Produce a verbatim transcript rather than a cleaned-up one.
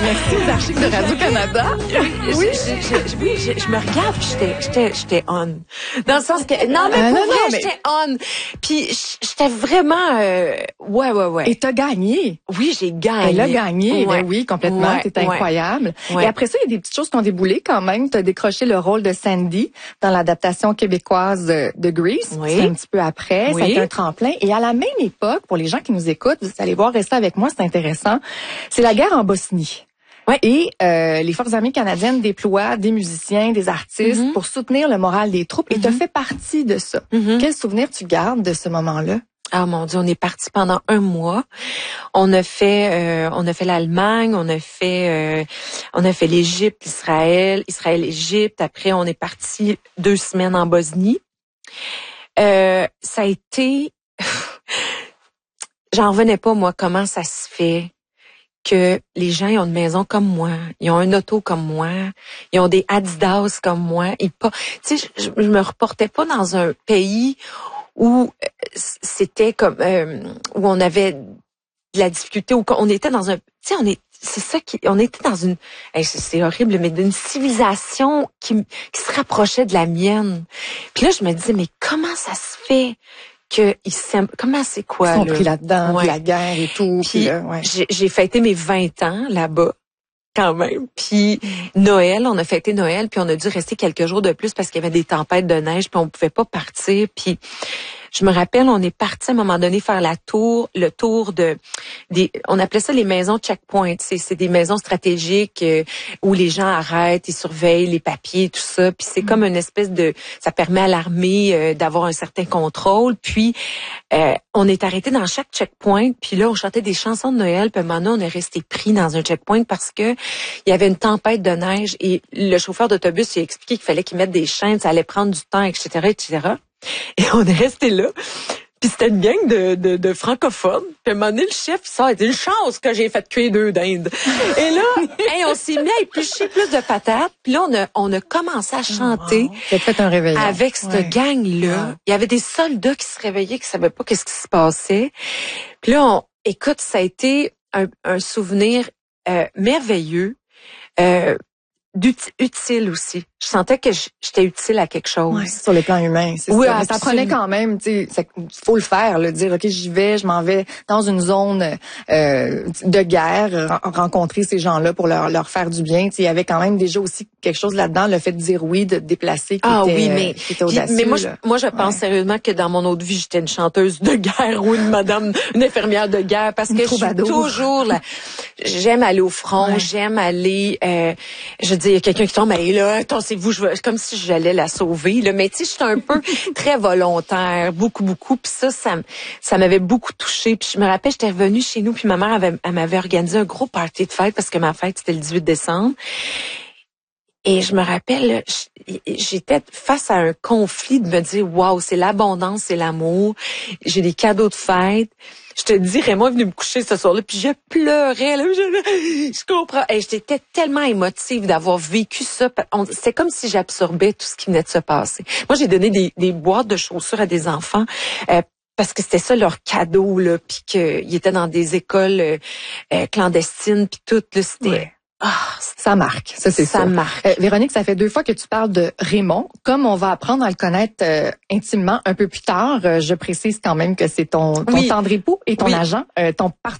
Merci aux archives de Radio-Canada. Oui, je, je, je, oui, je, je me regarde, puis j'étais, j'étais, j'étais on. Dans le sens que, non, mais ah, pour non, vrai, non, mais... j'étais on. Puis j'étais vraiment, euh, ouais, ouais, ouais. Et t'as gagné. Oui, j'ai gagné. Elle a gagné, ouais. ben oui, complètement. Ouais, T'es incroyable. Ouais. Et après ça, il y a des petites choses qui ont déboulé quand même. T'as décroché le rôle de Sandy dans l'adaptation québécoise de Grease. Oui. C'est un petit peu après. Oui. Ça a été un tremplin. Et à la même époque, pour les gens qui nous écoutent, vous allez voir, rester avec moi, c'est intéressant. C'est la guerre en Bosnie. Ouais. Et euh, les Forces armées canadiennes déploient des musiciens, des artistes Mm-hmm. pour soutenir le moral des troupes. Et Mm-hmm. t'as fait partie de ça. Mm-hmm. Quel souvenir tu gardes de ce moment-là? Ah mon Dieu, on est parti pendant un mois. On a fait, euh, on a fait l'Allemagne, on a fait, euh, on a fait l'Égypte, Israël, Israël, Égypte. Après, on est parti deux semaines en Bosnie. Euh, ça a été, j'en revenais pas moi. Comment ça se fait que les gens ils ont une maison comme moi, ils ont un auto comme moi, ils ont des Adidas comme moi. Ils pas, tu sais, je, je me reportais pas dans un pays où c'était comme euh, où on avait de la difficulté, où on était dans un, tu sais, on est, c'est ça qui, on était dans une, hey, c'est horrible, mais d'une civilisation qui qui se rapprochait de la mienne. Puis là, je me disais, mais comment ça se fait que ils s'aiment, comment c'est quoi Ils sont là? pris là-dedans, Ouais. de la guerre et tout. Puis, puis là, ouais. j'ai, j'ai fêté mes vingt ans là-bas. Quand même. Puis Noël, on a fêté Noël, puis on a dû rester quelques jours de plus parce qu'il y avait des tempêtes de neige, puis on pouvait pas partir. Puis je me rappelle, on est parti à un moment donné faire la tour, le tour de des, on appelait ça les maisons checkpoint. C'est, c'est des maisons stratégiques euh, où les gens arrêtent, ils surveillent les papiers, tout ça. Puis c'est mmh. comme une espèce de, ça permet à l'armée euh, d'avoir un certain contrôle. Puis euh, on est arrêté dans chaque checkpoint. Puis là, on chantait des chansons de Noël. Puis maintenant, on est resté pris dans un checkpoint parce que il y avait une tempête de neige et le chauffeur d'autobus il a expliqué qu'il fallait qu'il mette des chaînes, ça allait prendre du temps, et cetera, et cetera. Et on est resté là. Puis c'était une gang de, de, de francophones. Puis à un moment donné, le chef, il sort, il dit, une chance que j'ai fait cuire deux dindes. Et là, hey, on s'est mis à éplucher plus de patates. Puis là, on a, on a commencé à chanter. Wow. T'as fait un réveillon. Avec cette ouais. gang-là. Ouais. Il y avait des soldats qui se réveillaient, qui savaient pas qu'est-ce qui se passait. Puis là, on, écoute, ça a été un, un souvenir euh, merveilleux. Euh, utile aussi. Je sentais que j'étais utile à quelque chose. Ouais, sur le plan humain, c'est oui, ça. Mais ça prenait quand même, tu sais, faut le faire, le dire, ok, j'y vais, je m'en vais dans une zone euh, de guerre, rencontrer ces gens-là pour leur leur faire du bien. Tu sais, il y avait quand même déjà aussi quelque chose là-dedans, le fait de dire oui, de te déplacer, qui ah était, oui, mais, qui était audacieux. Mais moi, je, moi, je pense ouais. sérieusement que dans mon autre vie, j'étais une chanteuse de guerre ou une madame, une infirmière de guerre, parce que je suis toujours là. J'aime aller au front, ouais. j'aime aller. Euh, je dis, il y a quelqu'un qui tombe, mais là, attendez-vous, je veux, comme si j'allais la sauver. Là. Mais tu sais, j'étais un peu très volontaire, beaucoup, beaucoup. Puis ça, ça, ça m'avait beaucoup touchée. Puis je me rappelle, j'étais revenue chez nous, puis ma mère avait, elle m'avait organisé un gros party de fête parce que ma fête c'était le dix-huit décembre. Et je me rappelle, j'étais face à un conflit de me dire, waouh, c'est l'abondance, c'est l'amour. J'ai des cadeaux de fête. Je te dis, Raymond est venu me coucher ce soir-là, puis je pleurais. Là, je, je comprends. Et j'étais tellement émotive d'avoir vécu ça. C'est comme si j'absorbais tout ce qui venait de se passer. Moi, j'ai donné des, des boîtes de chaussures à des enfants. Euh, parce que c'était ça leur cadeau, là, puis qu'ils étaient dans des écoles euh, clandestines, puis tout, là, c'était... Ouais. Ah, ça marque, ça c'est ça. Ça marque. Euh, Véronique, ça fait deux fois que tu parles de Raymond. Comme on va apprendre à le connaître euh, intimement un peu plus tard, euh, je précise quand même que c'est ton, ton oui. tendre époux et ton oui. agent, euh, ton partenaire.